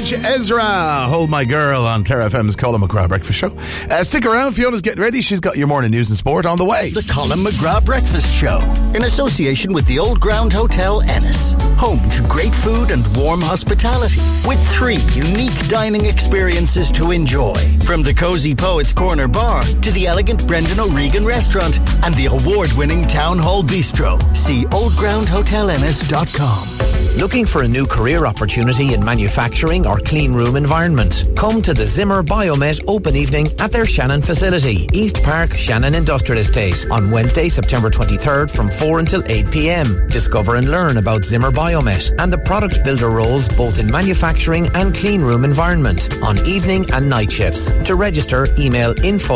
George Ezra, Hold My Girl on Clare FM's Colin McGrath Breakfast Show. Stick around, Fiona's getting ready. She's got your morning news and sport on the way. The Colin McGrath Breakfast Show, in association with the Old Ground Hotel Ennis. Home to great food and warm hospitality, with 3 unique dining experiences to enjoy. From the Cozy Poets Corner Bar to the elegant Brendan O'Regan Restaurant and the award-winning Town Hall Bistro. See oldgroundhotelennis.com. Looking for a new career opportunity in manufacturing or clean room environment? Come to the Zimmer Biomet Open Evening at their Shannon facility, East Park, Shannon Industrial Estate, on Wednesday, September 23rd from 4 until 8 p.m. Discover and learn about Zimmer Biomet and the product builder roles both in manufacturing and clean room environment on evening and night shifts. To register, email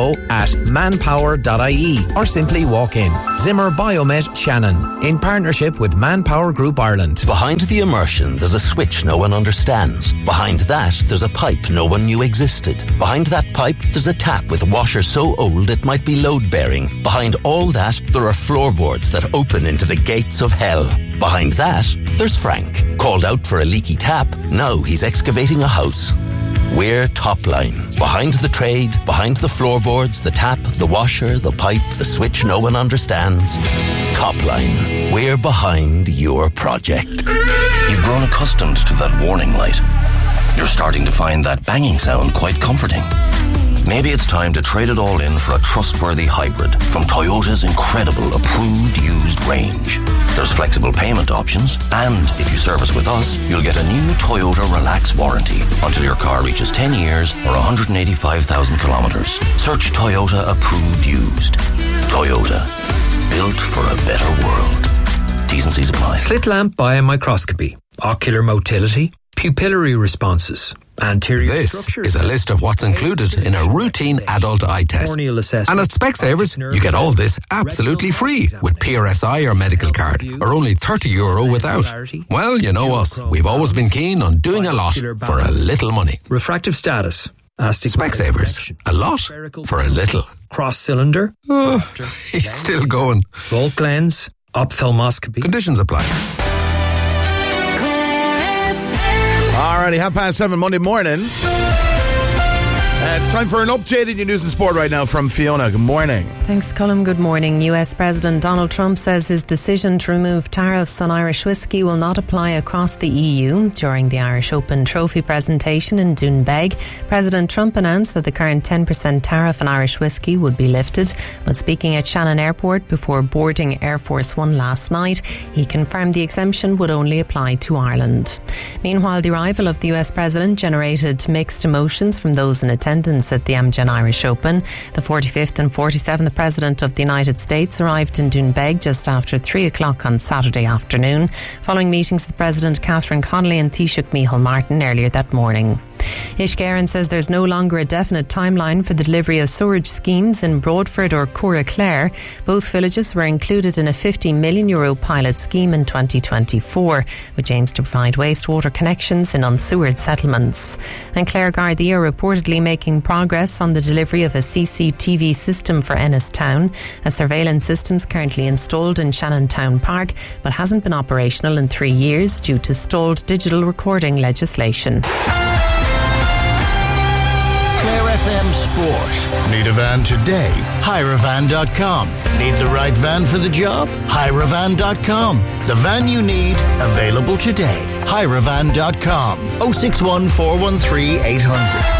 info@manpower.ie or simply walk in. Zimmer Biomet Shannon, in partnership with Manpower Group Ireland. Behind the immersion, there's a switch no one understands. Behind that, there's a pipe no one knew existed. Behind that pipe, there's a tap with a washer so old it might be load-bearing. Behind all that, there are floorboards that open into the gates of hell. Behind that, there's Frank. Called out for a leaky tap, now he's excavating a house. We're Topline. Behind the trade, behind the floorboards, the tap, the washer, the pipe, the switch no one understands. Topline. We're behind your project. You've grown accustomed to that warning light. You're starting to find that banging sound quite comforting. Maybe it's time to trade it all in for a trustworthy hybrid from Toyota's incredible approved used range. There's flexible payment options, and if you service with us, you'll get a new Toyota Relax warranty until your car reaches 10 years or 185,000 kilometres. Search Toyota approved used. Toyota. Built for a better world. T's and C's apply. Slit lamp biomicroscopy, ocular motility, pupillary responses, anterior structures. This is a list of what's included in a routine adult eye test. And at Specsavers, you get all this absolutely free with PRSI or medical card, or only €30 without. Well, you know us. We've always been keen on doing a lot for a little money. Refractive status. Specsavers. A lot for a little. Cross cylinder. Oh, he's still going. Volt lens. Ophthalmoscopy. Conditions apply. Alrighty, 7:30 Monday morning. It's time for an update in your news and sport right now from Fiona. Good morning. Thanks, Colin. Good morning. US President Donald Trump says his decision to remove tariffs on Irish whiskey will not apply across the EU. During the Irish Open trophy presentation in Doonbeg, President Trump announced that the current 10% tariff on Irish whiskey would be lifted. But speaking at Shannon Airport before boarding Air Force One last night, he confirmed the exemption would only apply to Ireland. Meanwhile, the arrival of the US President generated mixed emotions from those in attendance at the Amgen Irish Open. The 45th and 47th President of the United States arrived in Doonbeg just after 3 o'clock on Saturday afternoon, following meetings with President Catherine Connolly and Taoiseach Micheál Martin earlier that morning. Ishgaren says there's no longer a definite timeline for the delivery of sewerage schemes in Broadford or Curragh-Clare. Both villages were included in a €50 million pilot scheme in 2024, which aims to provide wastewater connections in unsewered settlements. And Clare Gardaí are reportedly making progress on the delivery of a CCTV system for Ennis Town. A surveillance system is currently installed in Shannon Town Park, but hasn't been operational in 3 years due to stalled digital recording legislation. FM Sport. Need a van today? Hirevan.com. Need the right van for the job? Hirevan.com. The van you need, available today. Hirevan.com. 061 413 800.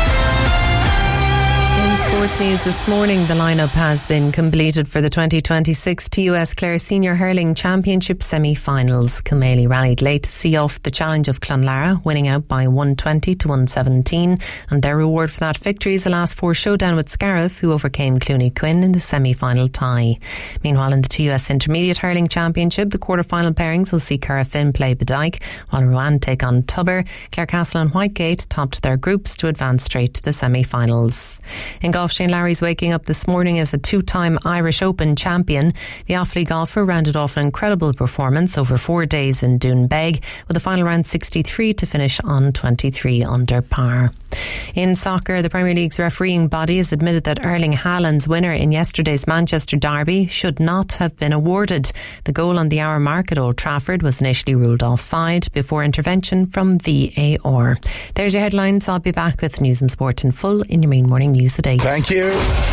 Sports news this morning, the lineup has been completed for the 2026 TUS Clare Senior Hurling Championship semi-finals. Kilmaley rallied late to see off the challenge of Clonlara, winning out by 120 to 117, and their reward for that victory is the last 4 showdown with Scariff, who overcame Clooney Quinn in the semi-final tie. Meanwhile, in the TUS Intermediate Hurling Championship, the quarter-final pairings will see Cara Finn play Bedique, while Rowan take on Tubber. Clarecastle and Whitegate topped their groups to advance straight to the semi-finals. In golf, golf, Shane Lowry's waking up this morning as a 2-time Irish Open champion. The Offaly golfer rounded off an incredible performance over 4 days in Doonbeg with a final round 63 to finish on 23 under par. In soccer, the Premier League's refereeing body has admitted that Erling Haaland's winner in yesterday's Manchester derby should not have been awarded. The goal on the hour mark at Old Trafford was initially ruled offside before intervention from VAR. There's your headlines. I'll be back with news and sport in full in your main morning news at 8. Thank you.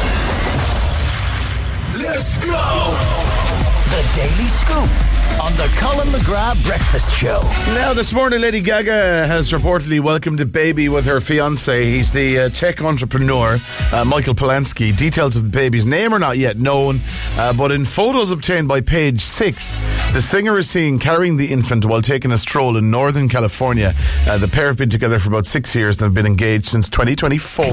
Let's go! The Daily Scoop on the Colin McGrath Breakfast Show. Now, this morning, Lady Gaga has reportedly welcomed a baby with her fiancé. He's the tech entrepreneur, Michael Polanski. Details of the baby's name are not yet known, but in photos obtained by Page 6, the singer is seen carrying the infant while taking a stroll in Northern California. The pair have been together for about 6 years and have been engaged since 2024.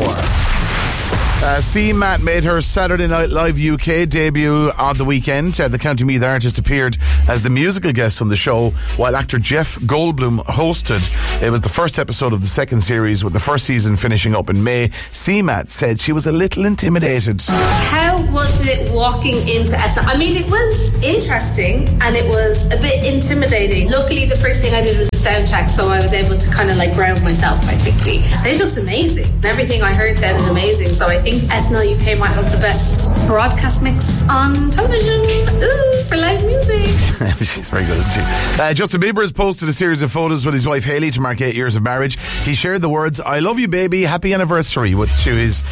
C-Matt made her Saturday Night Live UK debut on the weekend. The County Meath artist appeared as the musical guest on the show, while actor Jeff Goldblum hosted. It was the first episode of the second series, with the first season finishing up in May. C-Matt said she was a little intimidated. How was it walking into SNL? I mean, it was interesting and it was a bit intimidating. Luckily, the first thing I did was a sound check, so I was able to kind of like ground myself quite quickly. It looks amazing. Everything I heard sounded amazing, so I think SNL UK might have the best broadcast mix on television. Ooh, for live music. She's very good, isn't she? Justin Bieber has posted a series of photos with his wife Hailey to mark 8 years of marriage. He shared the words, "I love you, baby, happy anniversary," to his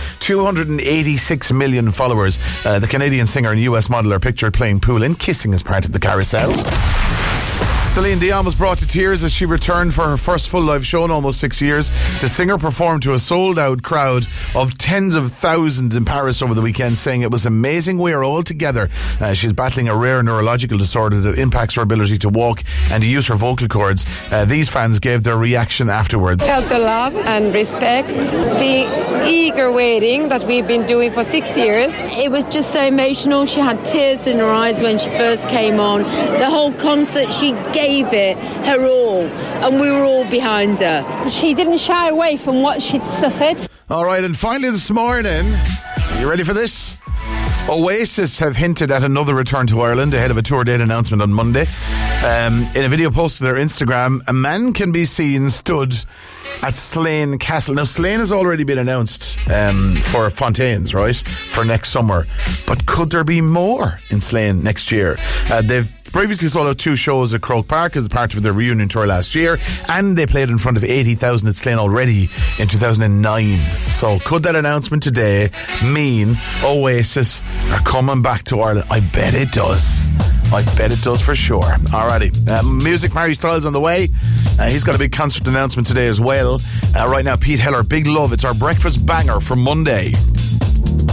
286 million followers. The Canadian singer and US model are pictured playing pool and kissing as part of the carousel. Celine Dion was brought to tears as she returned for her first full live show in almost 6 years. The singer performed to a sold-out crowd of tens of thousands in Paris over the weekend, saying it was amazing we are all together. She's battling a rare neurological disorder that impacts her ability to walk and to use her vocal cords. These fans gave their reaction afterwards. Felt the love and respect, the eager waiting that we've been doing for 6 years. It was just so emotional. She had tears in her eyes when she first came on. The whole concert, she gave it her all, and we were all behind her. She didn't shy away from what she'd suffered. All right, and finally this morning, are you ready for this? Oasis have hinted at another return to Ireland ahead of a tour date announcement on Monday. In a video posted to their Instagram, a man can be seen stood at Slane Castle. Now, Slane has already been announced for Fontaines, right, for next summer. But could there be more in Slane next year? They've previously sold out 2 shows at Croke Park as part of their reunion tour last year, and they played in front of 80,000 at Slane already in 2009. So could that announcement today mean Oasis are coming back to Ireland? I bet it does. I bet it does for sure. Alrighty. Music, Harry Styles on the way. He's got a big concert announcement today as well. Right now, Pete Heller, Big Love. It's our breakfast banger for Monday.